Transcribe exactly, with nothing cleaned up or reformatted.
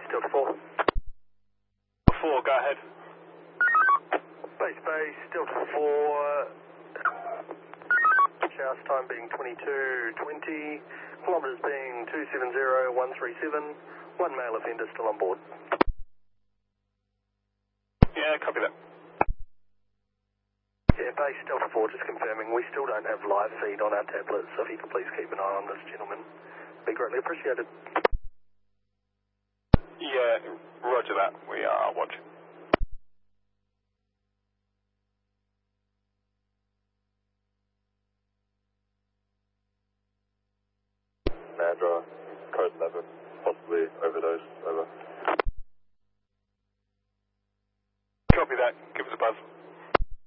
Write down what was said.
Delta four. four, go ahead. Base base, Delta four. House time being twenty-two twenty. Kilometres being two seven zero one three seven. One male offender still on board. Yeah, copy that. Yeah, base Delta four, just confirming. We still don't have live feed on our tablets, so if you could please keep an eye on this, gentlemen. Be greatly appreciated. Yeah, roger that. We are watching. Mandra, code eleven, possibly overdose, over. Copy that. Give us a buzz.